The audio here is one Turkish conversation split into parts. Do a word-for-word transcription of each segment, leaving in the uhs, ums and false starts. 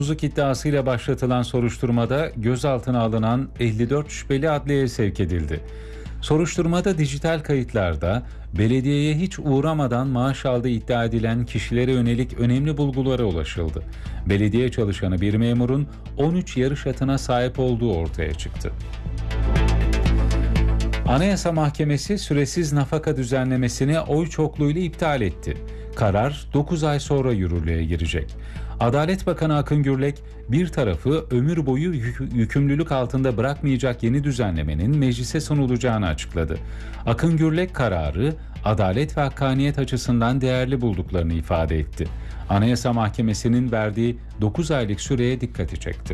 Yolsuzluk iddiasıyla başlatılan soruşturmada gözaltına alınan elli dört şüpheli adliyeye sevk edildi. Soruşturmada dijital kayıtlarda belediyeye hiç uğramadan maaş aldığı iddia edilen kişilere yönelik önemli bulgulara ulaşıldı. Belediye çalışanı bir memurun on üç yarış atına sahip olduğu ortaya çıktı. Anayasa Mahkemesi süresiz nafaka düzenlemesini oy çokluğuyla iptal etti. Karar dokuz ay sonra yürürlüğe girecek. Adalet Bakanı Akın Gürlek, bir tarafı ömür boyu yük- yükümlülük altında bırakmayacak yeni düzenlemenin meclise sunulacağını açıkladı. Akın Gürlek kararı adalet ve hakkaniyet açısından değerli bulduklarını ifade etti. Anayasa Mahkemesi'nin verdiği dokuz aylık süreye dikkati çekti.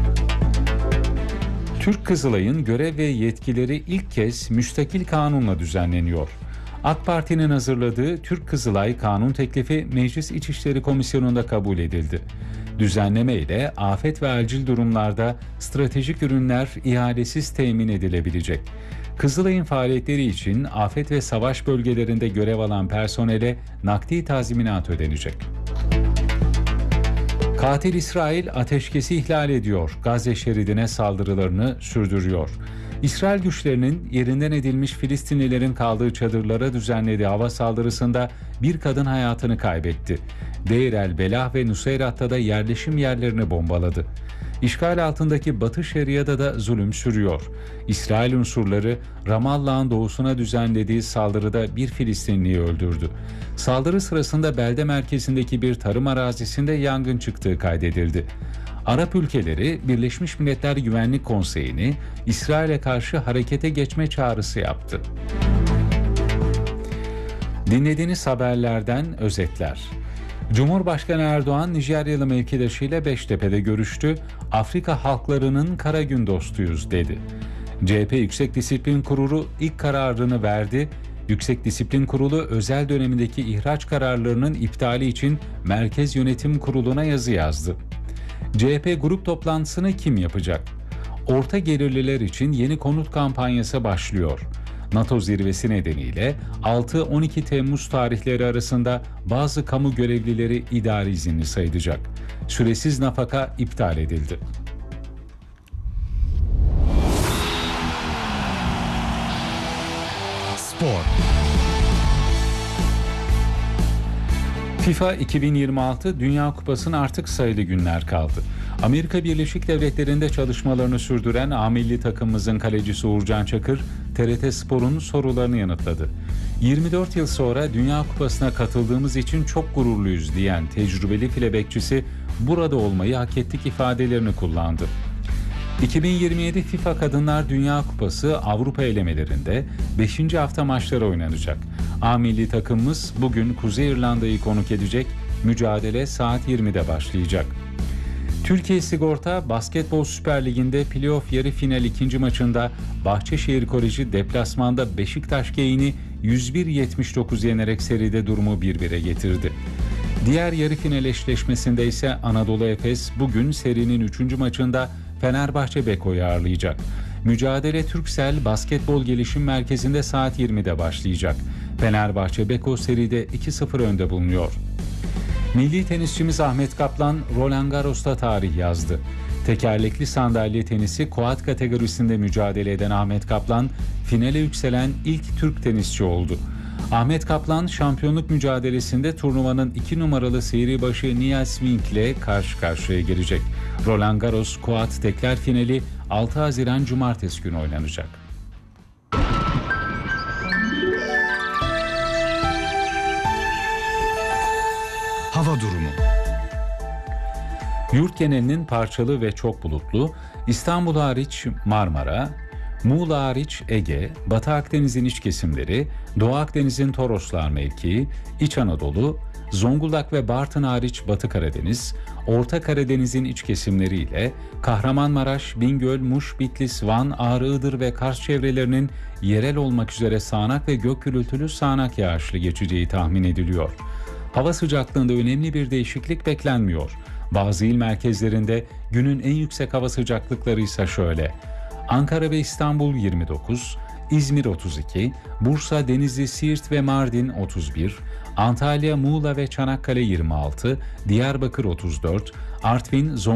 Türk Kızılay'ın görev ve yetkileri ilk kez müstakil kanunla düzenleniyor. AK Parti'nin hazırladığı Türk Kızılay kanun teklifi Meclis İçişleri Komisyonu'nda kabul edildi. Düzenleme ile afet ve acil durumlarda stratejik ürünler ihalesiz temin edilebilecek. Kızılay'ın faaliyetleri için afet ve savaş bölgelerinde görev alan personele nakdi tazminat ödenecek. Katil İsrail ateşkesi ihlal ediyor, Gazze şeridine saldırılarını sürdürüyor. İsrail güçlerinin yerinden edilmiş Filistinlilerin kaldığı çadırlara düzenlediği hava saldırısında bir kadın hayatını kaybetti. Deir el Belah ve Nuseyrat'ta da yerleşim yerlerini bombaladı. İşgal altındaki Batı Şeria'da da zulüm sürüyor. İsrail unsurları Ramallah'ın doğusuna düzenlediği saldırıda bir Filistinliyi öldürdü. Saldırı sırasında belde merkezindeki bir tarım arazisinde yangın çıktığı kaydedildi. Arap ülkeleri Birleşmiş Milletler Güvenlik Konseyi'ni İsrail'e karşı harekete geçme çağrısı yaptı. Dinlediğiniz haberlerden özetler. Cumhurbaşkanı Erdoğan, Nijeryalı mevkidaşıyla Beştepe'de görüştü. Afrika halklarının kara gün dostuyuz dedi. C H P Yüksek Disiplin Kurulu ilk kararını verdi. Yüksek Disiplin Kurulu özel dönemindeki ihraç kararlarının iptali için Merkez Yönetim Kurulu'na yazı yazdı. C H P grup toplantısını kim yapacak? Orta gelirliler için yeni konut kampanyası başlıyor. NATO zirvesi nedeniyle altı on iki Temmuz tarihleri arasında bazı kamu görevlileri idari izinli sayılacak. Süresiz nafaka iptal edildi. Spor. FIFA iki bin yirmi altı Dünya Kupası'na artık sayılı günler kaldı. Amerika Birleşik Devletleri'nde çalışmalarını sürdüren A milli takımımızın kalecisi Uğurcan Çakır, T R T Spor'un sorularını yanıtladı. yirmi dört yıl sonra Dünya Kupası'na katıldığımız için çok gururluyuz diyen tecrübeli file bekçisi, burada olmayı hak ettik ifadelerini kullandı. iki bin yirmi yedi FIFA Kadınlar Dünya Kupası Avrupa elemelerinde beşinci hafta maçları oynanacak. A milli takımımız bugün Kuzey İrlanda'yı konuk edecek. Mücadele saat yirmide başlayacak. Türkiye Sigorta Basketbol Süper Ligi'nde playoff yarı final ikinci maçında Bahçeşehir Koleji deplasmanda Beşiktaş Geyin'i yüz bir yetmiş dokuz yenerek seride durumu bir bire getirdi. Diğer yarı final eşleşmesinde ise Anadolu Efes bugün serinin üçüncü maçında Fenerbahçe Beko'yu ağırlayacak. Mücadele Turkcell Basketbol Gelişim Merkezi'nde saat yirmide başlayacak. Fenerbahçe Beko seride iki sıfır önde bulunuyor. Milli tenisçimiz Ahmet Kaplan Roland Garros'ta tarih yazdı. Tekerlekli sandalye tenisi quad kategorisinde mücadele eden Ahmet Kaplan finale yükselen ilk Türk tenisçi oldu. Ahmet Kaplan şampiyonluk mücadelesinde turnuvanın iki numaralı seyirbaşı Niall Swink ile karşı karşıya gelecek. Roland Garros quad tekler finali altı Haziran Cumartesi günü oynanacak. Hava durumu. Yurt genelinin parçalı ve çok bulutlu, İstanbul hariç Marmara, Muğla hariç Ege, Batı Akdeniz'in iç kesimleri, Doğu Akdeniz'in Toroslar mevkii, İç Anadolu, Zonguldak ve Bartın hariç Batı Karadeniz, Orta Karadeniz'in iç kesimleriyle Kahramanmaraş, Bingöl, Muş, Bitlis, Van, Ağrı, Iğdır ve Kars çevrelerinin yerel olmak üzere sağanak ve gök gürültülü sağanak yağışlı geçeceği tahmin ediliyor. Hava sıcaklığında önemli bir değişiklik beklenmiyor. Bazı il merkezlerinde günün en yüksek hava sıcaklıkları ise şöyle: Ankara ve İstanbul yirmi dokuz, İzmir otuz iki, Bursa, Denizli, Siirt ve Mardin otuz bir, Antalya, Muğla ve Çanakkale yirmi altı, Diyarbakır otuz dört, Artvin, Zonguldak